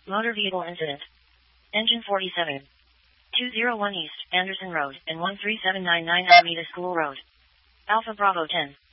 Motor vehicle incident. Engine 47. 201 East, Anderson Road, and 13799 Alameda School Road. Alpha Bravo 10.